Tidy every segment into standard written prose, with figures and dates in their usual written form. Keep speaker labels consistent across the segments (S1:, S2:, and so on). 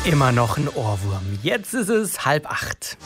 S1: Immer noch ein Ohrwurm. Jetzt ist es 7:30.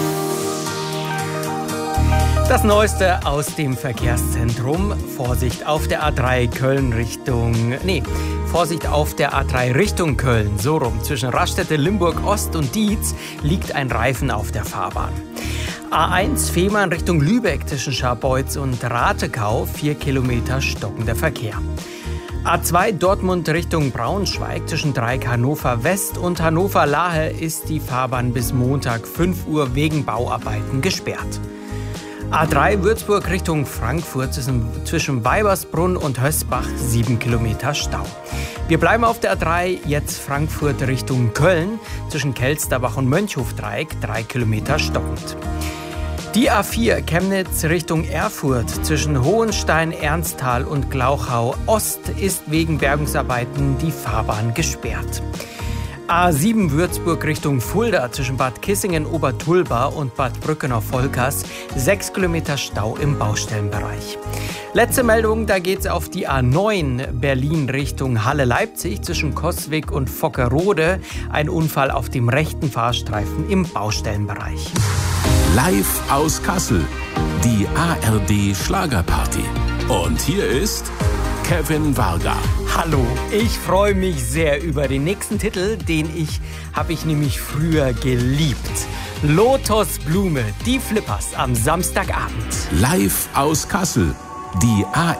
S1: Das Neueste aus dem Verkehrszentrum. Vorsicht auf der A3 Köln Vorsicht auf der A3 Richtung Köln. So rum. Zwischen Raststätte, Limburg Ost und Dietz liegt ein Reifen auf der Fahrbahn. A1 Fehmarn Richtung Lübeck zwischen Scharbeutz und Ratekau. 4 Kilometer stockender Verkehr. A2 Dortmund Richtung Braunschweig zwischen Dreieck Hannover West und Hannover Lahe ist die Fahrbahn bis Montag 5 Uhr wegen Bauarbeiten gesperrt. A3 Würzburg Richtung Frankfurt zwischen Weibersbrunn und Hösbach 7 Kilometer Stau. Wir bleiben auf der A3, jetzt Frankfurt Richtung Köln zwischen Kelsterbach und Mönchhofdreieck 3 Kilometer stockend. Die A4 Chemnitz Richtung Erfurt zwischen Hohenstein, Ernsthal und Glauchau Ost ist wegen Bergungsarbeiten die Fahrbahn gesperrt. A7 Würzburg Richtung Fulda zwischen Bad Kissingen, Obertulba und Bad Brückenau-Volkers 6 Kilometer Stau im Baustellenbereich. Letzte Meldung, da geht's auf die A9 Berlin Richtung Halle-Leipzig zwischen Coswig und Vockerode. Ein Unfall auf dem rechten Fahrstreifen im Baustellenbereich.
S2: Live aus Kassel, die ARD Schlagerparty. Und hier ist Kevin Varga.
S1: Hallo, ich freue mich sehr über den nächsten Titel, habe ich nämlich früher geliebt. Lotus Blume, die Flippers am Samstagabend.
S2: Live aus Kassel, die ARD